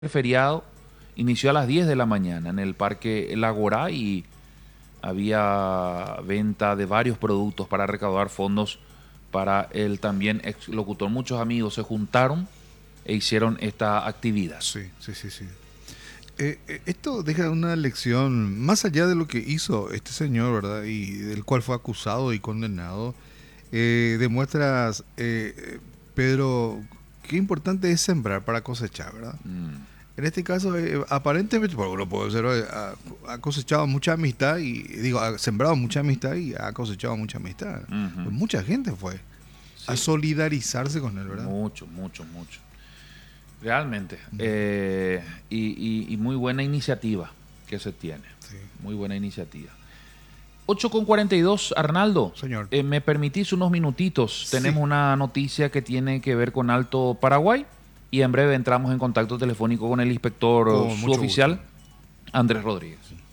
El feriado inició a las 10 de la mañana en el Parque El Agorá y había venta de varios productos para recaudar fondos para el también ex locutor. Muchos amigos se juntaron e hicieron esta actividad. Sí, sí, sí, sí. Esto deja una lección más allá de lo que hizo este señor, ¿verdad? Y del cual fue acusado y condenado. Demuestras, Pedro, qué importante es sembrar para cosechar, ¿verdad? Mm, En este caso, aparentemente, por lo puedo ser, ha cosechado mucha amistad y, digo, ha sembrado mucha amistad y ha cosechado mucha amistad. ujú. Pues mucha gente fue a Sí, solidarizarse con él, ¿verdad? mucho, mucho, mucho. Realmente. Mm, Y muy buena iniciativa que se tiene. sí, Muy buena iniciativa. 8:42, Arnaldo. señor. ¿Me permitís unos minutitos? Sí, Tenemos una noticia que tiene que ver con Alto Paraguay y en breve entramos en contacto telefónico con el inspector con mucho gusto. suboficial Andrés Rodríguez.